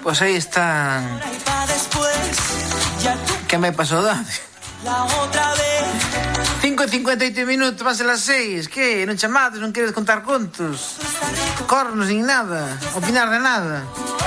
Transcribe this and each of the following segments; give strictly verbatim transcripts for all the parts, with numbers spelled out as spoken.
Pues aí están. Que me pasou dade? cinco e cincuenta e oito minutos, vas a las seis. Que? Non chamados, non queres contar contos? Cornos, nin nada. Opinar de nada.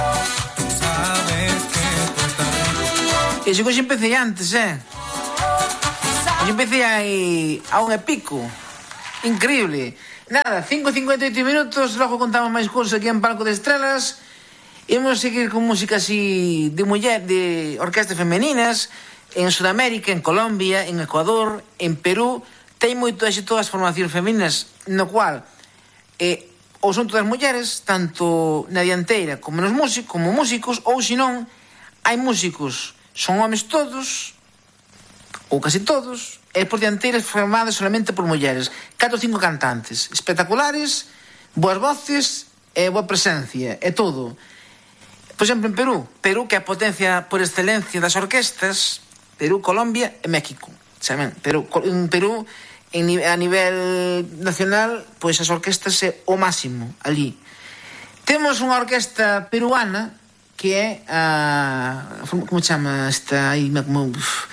E se coxe empecé antes, eh? Coxe empecé aí a un e pico. Increíble. Nada, cinco e cincuenta e oito minutos, logo contamos máis cousas aquí en Palco de Estrelas. Imos seguir con música así de muller, de orquestas femeninas, en Sudamérica, en Colombia, en Ecuador, en Perú. Ten moito éxito as formacións femeninas, no cual eh, ou son todas mulleres, tanto na dianteira como nos músicos, como músicos, ou senón hai músicos, son homes todos, ou casi todos, e por dianteiras formadas solamente por mulleres. Catro ou cinco cantantes espectaculares, boas voces e boa presencia, e todo. Por exemplo, en Perú, Perú que é a potencia por excelencia das orquestas, Perú, Colombia e México. Saben? Perú, en Perú, en, a nivel nacional, pois as orquestas é o máximo ali. Temos unha orquesta peruana que é a... como chama esta aí? Como,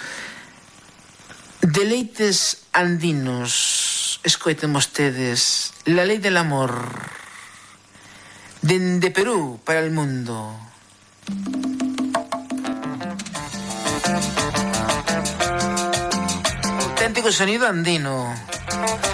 Deleites Andinos. Escoiten vostedes. La ley del amor. De, de Perú para el mundo. Auténtico sonido andino.